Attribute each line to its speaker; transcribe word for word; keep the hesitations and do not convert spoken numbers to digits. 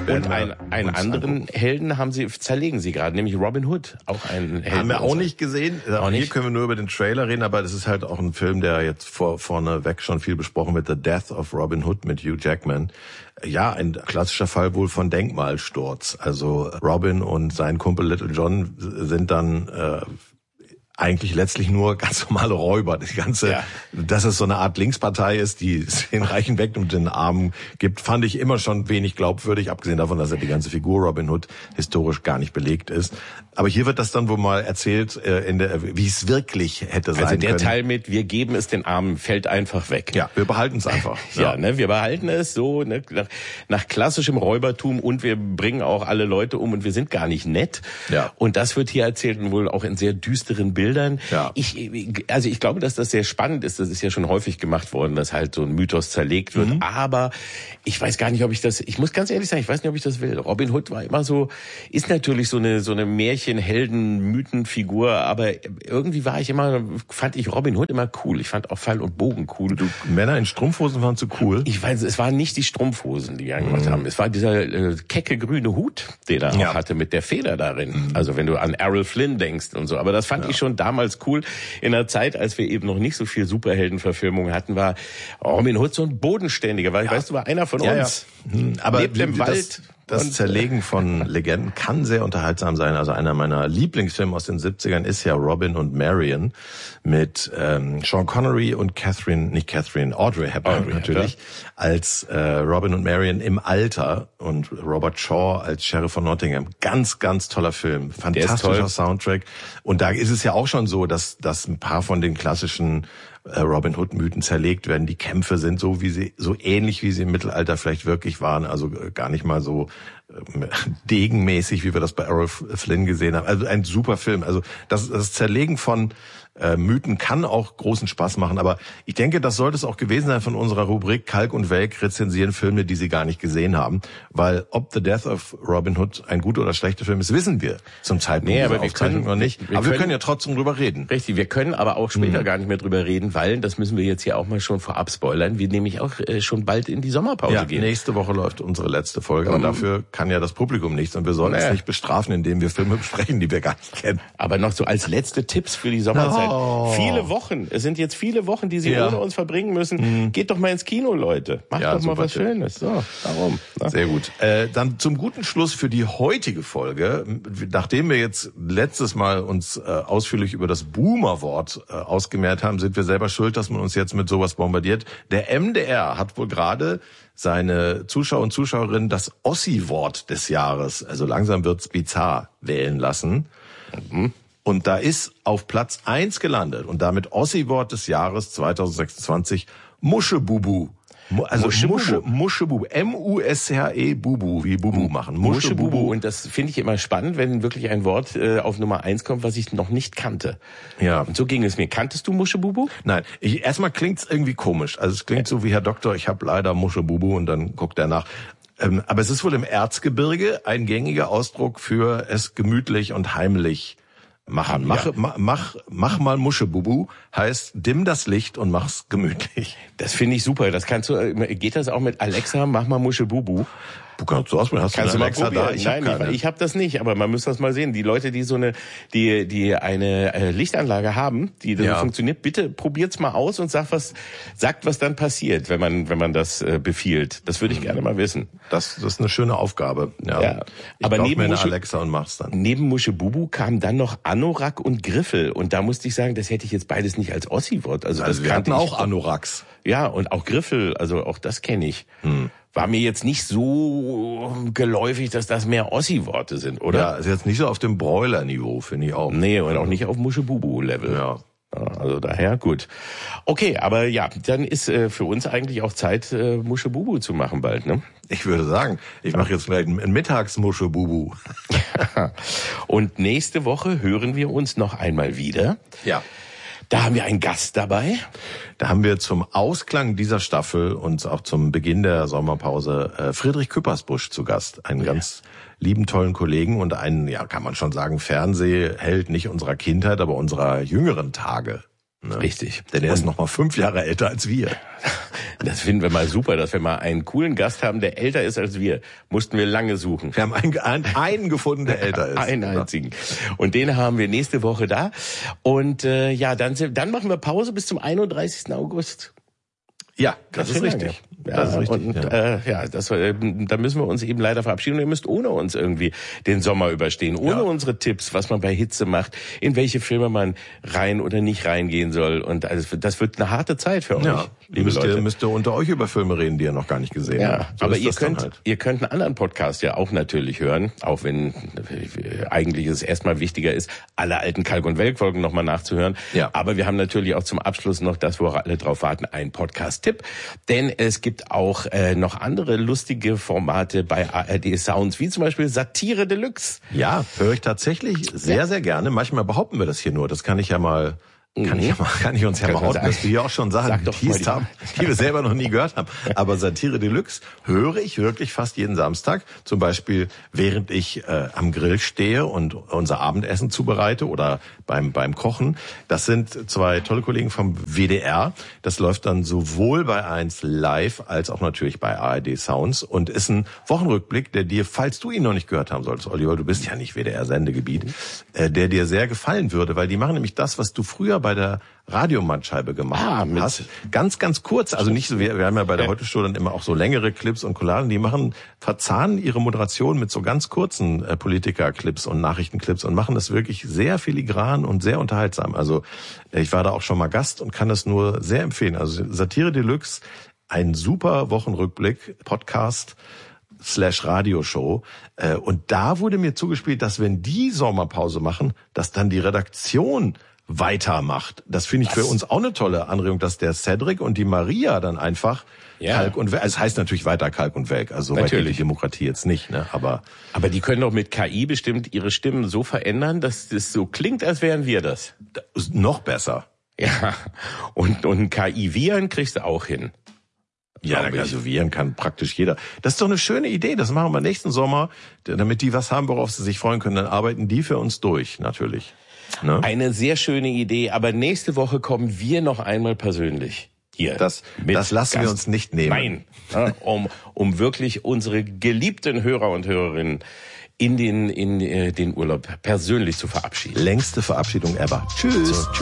Speaker 1: Und ein, einen anderen angucken. Helden haben sie, zerlegen sie gerade, nämlich Robin Hood. Auch einen Helden.
Speaker 2: Haben wir auch nicht gesehen.
Speaker 1: Auch
Speaker 2: Hier
Speaker 1: nicht.
Speaker 2: können wir nur über den Trailer reden, aber das ist halt auch ein Film, der jetzt vor, vorneweg schon viel besprochen wird. The Death of Robin Hood mit Hugh Jackman. Ja, ein klassischer Fall wohl von Denkmalsturz. Also Robin und sein Kumpel Little John sind dann äh, eigentlich letztlich nur ganz normale Räuber. Die ganze, ja. Dass es so eine Art Linkspartei ist, die den Reichen weg und den Armen gibt, fand ich immer schon wenig glaubwürdig, abgesehen davon, dass er die ganze Figur Robin Hood historisch gar nicht belegt ist. Aber hier wird das dann wohl mal erzählt, in der, wie es wirklich hätte sein können.
Speaker 1: Also der können. Teil mit, wir geben es den Armen, fällt einfach weg.
Speaker 2: Ja, wir behalten es einfach.
Speaker 1: ja, ja ne, wir behalten es so ne, nach, nach klassischem Räubertum und wir bringen auch alle Leute um und wir sind gar nicht nett.
Speaker 2: Ja.
Speaker 1: Und das wird hier erzählt und wohl auch in sehr düsteren Bildern.
Speaker 2: Ja.
Speaker 1: Ich, also ich glaube, dass das sehr spannend ist. Das ist ja schon häufig gemacht worden, dass halt so ein Mythos zerlegt wird. Mhm. Aber ich weiß gar nicht, ob ich das, ich muss ganz ehrlich sagen, ich weiß nicht, ob ich das will. Robin Hood war immer so, ist natürlich so eine, so eine Märchen Helden, Mythenfigur, aber irgendwie war ich immer, fand ich Robin Hood immer cool. Ich fand auch Pfeil und Bogen cool.
Speaker 2: Du, Männer in Strumpfhosen waren zu cool?
Speaker 1: Ich weiß, es waren nicht die Strumpfhosen, die wir gemacht mm. haben. Es war dieser äh, kecke grüne Hut, den er ja. auch hatte mit der Feder darin. Mm. Also wenn du an Errol Flynn denkst und so. Aber das fand ja. ich schon damals cool. In der Zeit, als wir eben noch nicht so viel Superheldenverfilmungen hatten, war Robin Hood so ein bodenständiger. Weil, ja. weißt du, war einer von
Speaker 2: ja,
Speaker 1: uns.
Speaker 2: Ja. Hm. Aber
Speaker 1: lebt im
Speaker 2: das,
Speaker 1: Wald.
Speaker 2: Das Zerlegen von Legenden kann sehr unterhaltsam sein. Also einer meiner Lieblingsfilme aus den siebzigern ist ja Robin und Marion mit ähm, Sean Connery und Catherine, nicht Catherine, Audrey Hepburn Audrey, natürlich, ja. als äh, Robin und Marion im Alter und Robert Shaw als Sheriff von Nottingham. Ganz, ganz toller Film. Fantastischer Soundtrack. Und da ist es ja auch schon so, dass, dass ein paar von den klassischen Robin Hood Mythen zerlegt werden. Die Kämpfe sind so wie sie, so ähnlich wie sie im Mittelalter vielleicht wirklich waren. Also gar nicht mal so äh, degenmäßig, wie wir das bei Errol Flynn gesehen haben. Also ein super Film. Also das, das Zerlegen von äh, Mythen kann auch großen Spaß machen. Aber ich denke, das sollte es auch gewesen sein von unserer Rubrik Kalk und Welk rezensieren Filme, die Sie gar nicht gesehen haben. Weil ob The Death of Robin Hood ein guter oder schlechter Film ist, wissen wir zum Zeitpunkt
Speaker 1: nee,
Speaker 2: dieser Aufzeichnung noch nicht.
Speaker 1: Wir
Speaker 2: aber
Speaker 1: können,
Speaker 2: wir können ja trotzdem drüber reden.
Speaker 1: Richtig, wir können aber auch später
Speaker 2: mhm.
Speaker 1: gar nicht mehr drüber reden, weil, das müssen wir jetzt hier auch mal schon vorab spoilern, wir nämlich auch äh, schon bald in die Sommerpause
Speaker 2: ja,
Speaker 1: gehen.
Speaker 2: Nächste Woche läuft unsere letzte Folge, aber mhm. dafür kann ja das Publikum nichts und wir sollen naja. es nicht bestrafen, indem wir Filme besprechen, die wir gar nicht kennen.
Speaker 1: Aber noch so als letzte Tipps für die Sommerzeit.
Speaker 2: Oh.
Speaker 1: Viele Wochen, es sind jetzt viele Wochen, die Sie ja. ohne uns verbringen müssen. Mhm. Geht doch mal ins Kino, Leute. Macht ja, doch mal was Tipp. Schönes. So, darum. Na?
Speaker 2: Sehr gut. Äh, dann zum guten Schluss für die heutige Folge, nachdem wir jetzt letztes Mal uns äh, ausführlich über das Boomer-Wort äh, ausgemehrt haben, sind wir selber schuld, dass man uns jetzt mit sowas bombardiert. Der M D R hat wohl gerade seine Zuschauer und Zuschauerinnen das Ossi-Wort des Jahres, also langsam wird's bizarr, wählen lassen. Mhm. Und da ist auf Platz eins gelandet und damit Ossi-Wort des Jahres zwanzig sechsundzwanzig Muschebubu. Also Musche, Muschebubu, M U S C H E Bubu, wie Bubu machen.
Speaker 1: Muschebubu. Und das finde ich immer spannend, wenn wirklich ein Wort äh, auf Nummer eins kommt, was ich noch nicht kannte.
Speaker 2: Ja.
Speaker 1: Und so ging es mir. Kanntest du Muschebubu?
Speaker 2: Nein. Ich, erstmal klingt's irgendwie komisch. Also es klingt ja. so wie Herr Doktor, ich habe leider Muschebubu und dann guckt er nach. Ähm, aber es ist wohl im Erzgebirge ein gängiger Ausdruck für es gemütlich und heimlich machen. Mach, ja. mach, mach, mach mal Muschebubu heißt, dimm das Licht und mach's gemütlich.
Speaker 1: Das finde ich super. Das kannst du, geht das auch mit Alexa, mach mal Muschebubu?
Speaker 2: Du kannst du ausprobieren. Hast
Speaker 1: kannst
Speaker 2: du
Speaker 1: mal
Speaker 2: Alexa
Speaker 1: probieren?
Speaker 2: da? Ich
Speaker 1: Nein,
Speaker 2: hab
Speaker 1: ich, ich habe das nicht, aber man muss das mal sehen. Die Leute, die so eine, die, die eine äh, Lichtanlage haben, die dann
Speaker 2: ja.
Speaker 1: funktioniert, bitte probiert's mal aus und sagt was, sagt was dann passiert, wenn man, wenn man das äh, befiehlt. Das würde ich mhm. gerne mal wissen.
Speaker 2: Das, das ist eine schöne Aufgabe. Ja.
Speaker 1: ja.
Speaker 2: Ich
Speaker 1: aber neben
Speaker 2: mir eine
Speaker 1: Musche,
Speaker 2: Alexa und mach's dann.
Speaker 1: Neben Muschebubu kam dann noch Anorak und Griffel und da musste ich sagen, das hätte ich jetzt beides nicht als Ossi-Wort. Also,
Speaker 2: also
Speaker 1: das
Speaker 2: wir hatten auch
Speaker 1: ich,
Speaker 2: Anoraks.
Speaker 1: Ja, und auch Griffel, also auch das kenne ich.
Speaker 2: Hm.
Speaker 1: War mir jetzt nicht so geläufig, dass das mehr Ossi-Worte sind, oder?
Speaker 2: Ja, ist jetzt nicht so auf dem Broiler-Niveau, finde ich auch.
Speaker 1: Nee, und auch nicht auf Muschebubu-Level.
Speaker 2: Ja.
Speaker 1: Also daher gut. Okay, aber ja, dann ist äh, für uns eigentlich auch Zeit, äh, Muschebubu zu machen bald, ne?
Speaker 2: Ich würde sagen, ich mache jetzt vielleicht ein Mittagsmuschebubu.
Speaker 1: Und nächste Woche hören wir uns noch einmal wieder.
Speaker 2: Ja.
Speaker 1: Da haben wir einen Gast dabei.
Speaker 2: Da haben wir zum Ausklang dieser Staffel und auch zum Beginn der Sommerpause äh, Friedrich Küppersbusch zu Gast. Einen ja. ganz lieben, tollen Kollegen und einen, ja, kann man schon sagen, Fernsehheld nicht unserer Kindheit, aber unserer jüngeren Tage. Ne?
Speaker 1: Richtig.
Speaker 2: Denn er ist noch mal fünf Jahre älter als wir.
Speaker 1: Das finden wir mal super, dass wir mal einen coolen Gast haben, der älter ist als wir. Mussten wir lange suchen.
Speaker 2: Wir haben einen, einen, einen gefunden, der älter ist.
Speaker 1: Einen einzigen. Und den haben wir nächste Woche da. Und äh, ja, dann, dann machen wir Pause bis zum einunddreißigsten August.
Speaker 2: Ja, das, das ist richtig.
Speaker 1: Ja,
Speaker 2: das ist richtig.
Speaker 1: Und
Speaker 2: ja,
Speaker 1: äh, ja das, äh, da müssen wir uns eben leider verabschieden. Und ihr müsst ohne uns irgendwie den Sommer überstehen, ohne ja. unsere Tipps, was man bei Hitze macht, in welche Filme man rein oder nicht reingehen soll. Und also, das wird eine harte Zeit für euch,
Speaker 2: ja.
Speaker 1: liebe
Speaker 2: müsst
Speaker 1: Leute.
Speaker 2: Ihr, müsst ihr unter euch über Filme reden, die ihr noch gar nicht gesehen
Speaker 1: ja,
Speaker 2: habt. So
Speaker 1: aber ihr könnt,
Speaker 2: halt.
Speaker 1: ihr könnt einen anderen Podcast ja auch natürlich hören, auch wenn äh, eigentlich es erstmal wichtiger ist, alle alten Kalk- und Welk-Folgen nochmal nachzuhören.
Speaker 2: Ja.
Speaker 1: Aber wir haben natürlich auch zum Abschluss noch das, wo alle drauf warten, einen Podcast-Tipp. Denn es gibt auch äh, noch andere lustige Formate bei A R D Sounds, wie zum Beispiel Satire Deluxe.
Speaker 2: Ja, höre ich tatsächlich sehr, ja. sehr gerne. Manchmal behaupten wir das hier nur. Das kann ich ja mal... Kann ich, ja mal, kann ich uns ja mal outen, dass wir hier auch schon Sachen geteased haben, die wir selber noch nie gehört haben. Aber Satire Deluxe höre ich wirklich fast jeden Samstag. Zum Beispiel, während ich äh, am Grill stehe und unser Abendessen zubereite oder beim beim Kochen. Das sind zwei tolle Kollegen vom W D R. Das läuft dann sowohl bei eins Live als auch natürlich bei A R D Sounds und ist ein Wochenrückblick, der dir, falls du ihn noch nicht gehört haben solltest, Oliver, du bist ja nicht W D R-Sendegebiet, äh, der dir sehr gefallen würde, weil die machen nämlich das, was du früher bei der Radiomattscheibe gemacht ah, hast. Ganz, ganz kurz, also nicht so, wir, wir haben ja bei der Heute-Show dann immer auch so längere Clips und Collagen, die machen, verzahnen ihre Moderation mit so ganz kurzen äh, Politiker-Clips und Nachrichtenclips und machen das wirklich sehr filigran und sehr unterhaltsam. Also äh, ich war da auch schon mal Gast und kann das nur sehr empfehlen. Also Satire Deluxe, ein super Wochenrückblick, Podcast slash Radioshow. Äh, und da wurde mir zugespielt, dass wenn die Sommerpause machen, dass dann die Redaktion weitermacht. Das finde ich Was? für uns auch eine tolle Anregung, dass der Cedric und die Maria dann einfach ja. Kalk und Welk, es heißt natürlich weiter Kalk und Welk, also so weit geht die Demokratie jetzt nicht, ne? Aber
Speaker 1: aber die können doch mit K I bestimmt ihre Stimmen so verändern, dass das so klingt, als wären wir das.
Speaker 2: das ist noch besser.
Speaker 1: Ja. Und und K I-Viren kriegst du auch hin.
Speaker 2: Ja, also viren kann praktisch jeder. Das ist doch eine schöne Idee. Das machen wir nächsten Sommer, damit die was haben, worauf sie sich freuen können. Dann arbeiten die für uns durch, natürlich. Ne?
Speaker 1: Eine sehr schöne Idee, aber nächste Woche kommen wir noch einmal persönlich hier.
Speaker 2: Das, das lassen Gast. wir uns nicht nehmen.
Speaker 1: Nein, ja, um, um wirklich unsere geliebten Hörer und Hörerinnen in den, in den Urlaub persönlich zu verabschieden.
Speaker 2: Längste Verabschiedung ever. Tschüss. So.